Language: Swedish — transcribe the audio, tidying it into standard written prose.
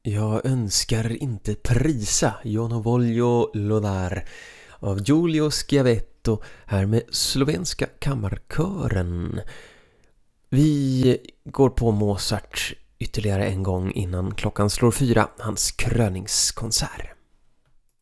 Jag önskar inte prisa Io voglio lodar av Giulio Schiavetto här med slovenska kammarkören. Vi går på Mozart ytterligare en gång innan klockan slår 4, hans kröningskonsert.